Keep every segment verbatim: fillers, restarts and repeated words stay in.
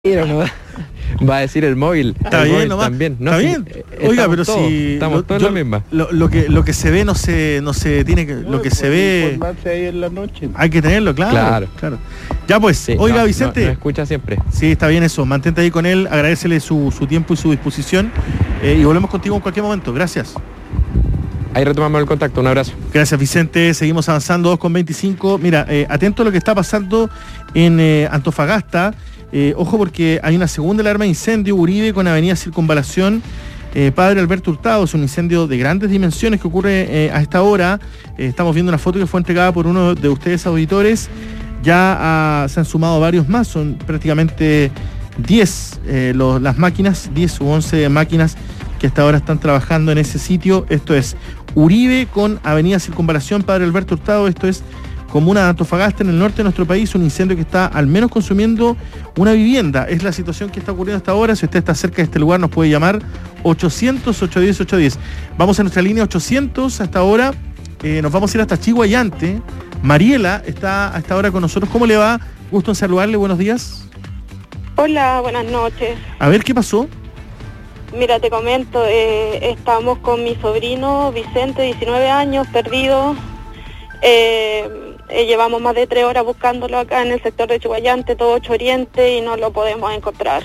¿no? Va a decir el móvil. Está el bien, móvil nomás. también. No, está sí, bien. eh, Oiga, pero todos, si estamos lo, todos yo, en la misma. Lo, lo que lo que se ve no se no se tiene que lo que se ve ahí en la noche. hay que tenerlo, claro. Claro. claro. Ya pues, Sí, oiga, no, Vicente. No, no escucha siempre. Sí, está bien eso. Mantente ahí con él, agradecele su, su tiempo y su disposición eh, y volvemos contigo en cualquier momento. Gracias. Ahí retomamos el contacto. Un abrazo. Gracias, Vicente. Seguimos avanzando, dos con veinticinco. Mira, eh, atento a lo que está pasando en eh, Antofagasta. Eh, ojo porque hay una segunda alarma de incendio, Uribe con Avenida Circunvalación. Eh, Padre Alberto Hurtado, es un incendio de grandes dimensiones que ocurre eh, a esta hora. Eh, estamos viendo una foto que fue entregada por uno de ustedes auditores. Ya ah, se han sumado varios más, son prácticamente diez eh, los, las máquinas, diez u once máquinas que hasta ahora están trabajando en ese sitio. Esto es Uribe con Avenida Circunvalación, Padre Alberto Hurtado. Esto es comuna de Antofagasta, en el norte de nuestro país, un incendio que está al menos consumiendo una vivienda. Es la situación que está ocurriendo hasta ahora. Si usted está cerca de este lugar, nos puede llamar ochocientos, ochocientos diez, ochocientos diez. Vamos a nuestra línea ochocientos hasta ahora. Eh, nos vamos a ir hasta Chihuayante. Mariela está hasta ahora con nosotros. ¿Cómo le va? Gusto en saludarle. Buenos días. Hola, buenas noches. A ver, ¿qué pasó? Mira, te comento, eh, estamos con mi sobrino Vicente, diecinueve años, perdido. Eh, eh, llevamos más de tres horas buscándolo acá en el sector de Chihuayante, todo Ocho Oriente, y no lo podemos encontrar.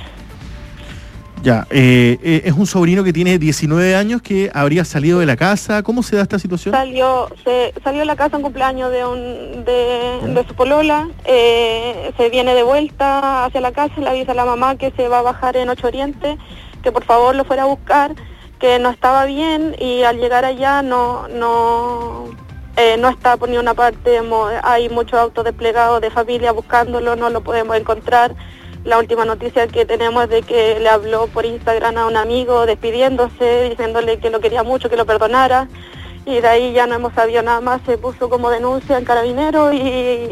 Ya, eh, eh, es un sobrino que tiene diecinueve años que habría salido de la casa. ¿Cómo se da esta situación? Salió se, salió de la casa en cumpleaños de, un, de, de su polola, eh, se viene de vuelta hacia la casa, le avisa a la mamá que se va a bajar en Ocho Oriente, que por favor lo fuera a buscar, que no estaba bien, y al llegar allá no no eh, no está por ni una parte. Hay muchos autos desplegados de familia buscándolo, no lo podemos encontrar. La última noticia que tenemos es de que le habló por Instagram a un amigo despidiéndose, diciéndole que lo quería mucho, que lo perdonara, y de ahí ya no hemos sabido nada más. Se puso como denuncia en Carabineros y,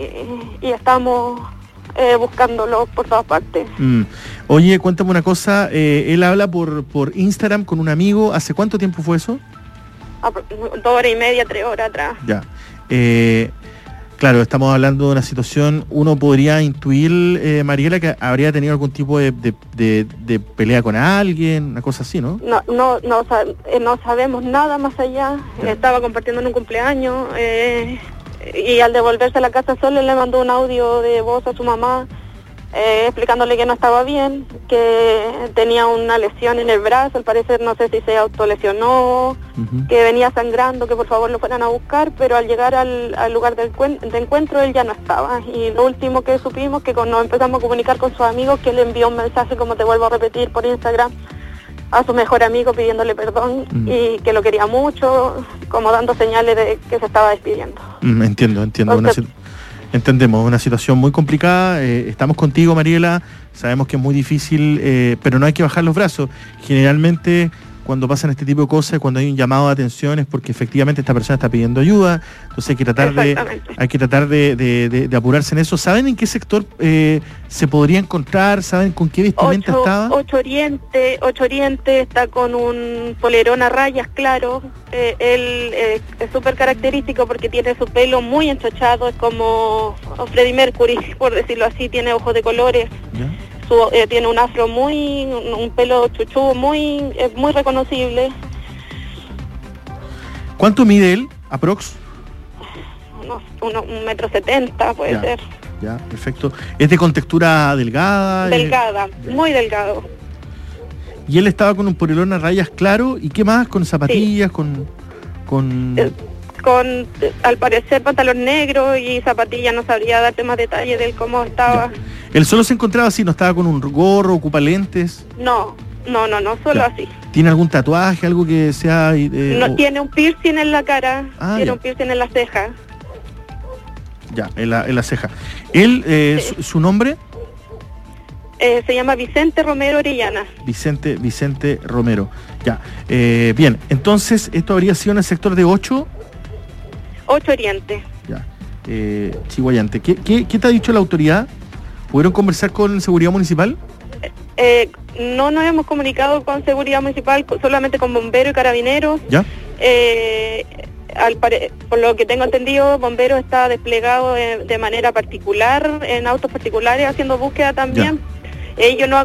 y estamos eh, buscándolo por todas partes. Mm. Oye, cuéntame una cosa, eh, él habla por, por Instagram con un amigo. ¿Hace cuánto tiempo fue eso? A, dos horas y media, tres horas atrás. Ya. Eh, claro, estamos hablando de una situación, uno podría intuir, eh, Mariela, que habría tenido algún tipo de, de, de, de pelea con alguien, una cosa así, ¿no? No, no, no, no sabemos nada más allá. Ya. Estaba compartiendo en un cumpleaños eh, y al devolverse a la casa solo le mandó un audio de voz a su mamá, Eh, explicándole que no estaba bien, que tenía una lesión en el brazo, al parecer no sé si se autolesionó, uh-huh. que venía sangrando, que por favor lo fueran a buscar, pero al llegar al, al lugar del cuen- de encuentro él ya no estaba. Y lo último que supimos, que cuando empezamos a comunicar con sus amigos, que él envió un mensaje, como te vuelvo a repetir, por Instagram, a su mejor amigo pidiéndole perdón, uh-huh. y que lo quería mucho, como dando señales de que se estaba despidiendo. Mm, entiendo, entiendo. Entonces, una Entendemos, una situación muy complicada. Eh, estamos contigo, Mariela. Sabemos que es muy difícil, eh, pero no hay que bajar los brazos. Generalmente, cuando pasan este tipo de cosas, cuando hay un llamado de atención, es porque efectivamente esta persona está pidiendo ayuda. Entonces hay que tratar de, hay que tratar de, de, de, de apurarse en eso. ¿Saben en qué sector eh, se podría encontrar? ¿Saben con qué vestimenta Ocho, estaba? Ocho Oriente, Ocho Oriente está con un polerón a rayas claro. Eh, él eh, es súper característico porque tiene su pelo muy enchochado, es como Freddie Mercury, por decirlo así, tiene ojos de colores. ¿Ya? Su, eh, tiene un afro muy, un, un pelo chuchú muy, eh, muy reconocible. ¿Cuánto mide él, aprox? Unos, uno, un metro setenta puede ya, ser. Ya, perfecto. ¿Es de contextura delgada? Delgada, eh, muy delgado. Y él estaba con un polerón a rayas claro, ¿y qué más? ¿Con zapatillas? Sí. ¿Con...? con... Eh, con, al parecer, pantalón negro y zapatillas. No sabría darte más detalles de cómo estaba. Ya. ¿Él solo se encontraba así? ¿No estaba con un gorro, ocupa lentes? No, no, no, no, solo ya. Así. ¿Tiene algún tatuaje, algo que sea...? Eh, no, o... tiene un piercing en la cara, ah, tiene ya. un piercing en la ceja. Ya, en la, en la ceja. ¿Él, eh, sí. su, su nombre? Eh, se llama Vicente Romero Orellana. Vicente, Vicente Romero. Ya, eh, bien, entonces, ¿esto habría sido en el sector de ocho? Ocho Oriente. Ya, eh, Chihuayante. ¿Qué, qué, ¿Qué te ha dicho la autoridad? ¿Pudieron conversar con Seguridad Municipal? Eh, no nos hemos comunicado con Seguridad Municipal, solamente con bomberos y carabineros. ¿Ya? Eh, al pare- por lo que tengo entendido, bomberos está desplegado eh, de manera particular, en autos particulares, haciendo búsqueda también. ellos no